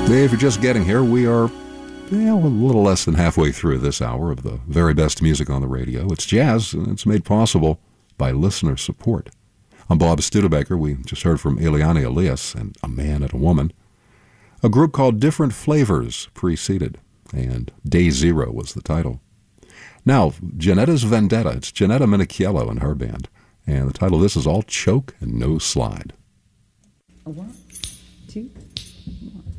If you're just getting here, we are a little less than halfway through this hour of the very best music on the radio. It's jazz, and it's made possible by listener support. I'm Bob Studebaker. We just heard from Eliane Elias and A Man and a Woman. A group called Different Flavors preceded, and Day Zero was the title. Now, Janetta's Vendetta. It's Janetta Minicchiello and her band. And the title of this is All Choke and No Slide. 1, 2,